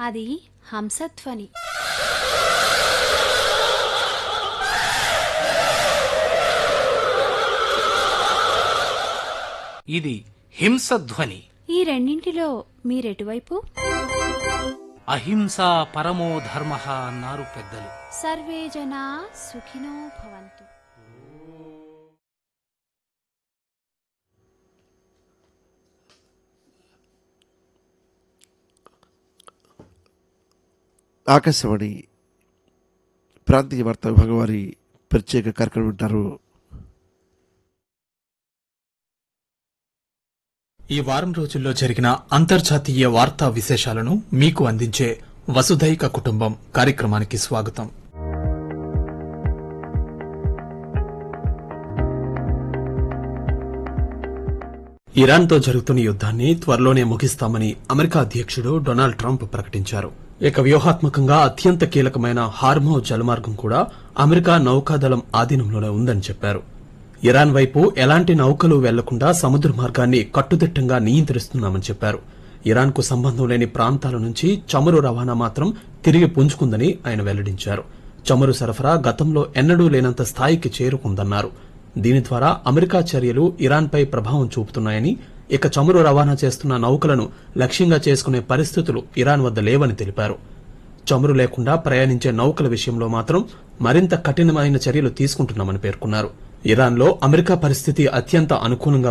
అది హంసధ్వని. ఇది హింసధ్వని. ఈ రెండింటిలో మీరెటువైపు? అహింసా పరమో ధర్మ అన్నారు పెద్దలు. సర్వే జనా సుఖినో భవంతు. ఆకాశవాణి ప్రాంతీయ వార్తా విభాగం వారి ప్రత్యేక కార్యక్రమం వింటారు. ఈ వారం రోజుల్లో జరిగిన అంతర్జాతీయ వార్తా విశేషాలను మీకు అందించే వసుధైక కుటుంబం కార్యక్రమానికి స్వాగతం. ఇరాన్తో జరుగుతున్న యుద్ధాన్ని త్వరలోనే ముగిస్తామని అమెరికా అధ్యక్షుడు డొనాల్డ్ ట్రంప్ ప్రకటించారు. ఇక వ్యూహాత్మకంగా అత్యంత కీలకమైన హార్మో జలమార్గం కూడా అమెరికా నౌకాదళం ఆధీనంలోనే ఉందని చెప్పారు. ఇరాన్ వైపు ఎలాంటి నౌకలు వెళ్లకుండా సముద్ర మార్గాన్ని కట్టుదిట్టంగా నియంత్రిస్తున్నామని చెప్పారు. ఇరాన్కు సంబంధం లేని ప్రాంతాల నుంచి చమురు రవాణా మాత్రం తిరిగి పుంజుకుందని ఆయన వెల్లడించారు. చమురు సరఫరా గతంలో ఎన్నడూ లేనంత స్థాయికి చేరుకుందన్నారు. దీని ద్వారా అమెరికా చర్యలు ఇరాన్పై ప్రభావం చూపుతున్నాయని, ఇక చమురు రవాణా చేస్తున్న నౌకలను లక్ష్యంగా చేసుకునే పరిస్థితులు ఇరాన్ వద్ద లేవని తెలిపారు. చమురు లేకుండా ప్రయాణించే నౌకల విషయంలో మాత్రం మరింత కఠినమైన చర్యలు తీసుకుంటున్నామని పేర్కొన్నారు. ఇరాన్లో అమెరికా పరిస్థితి అత్యంత అనుకూలంగా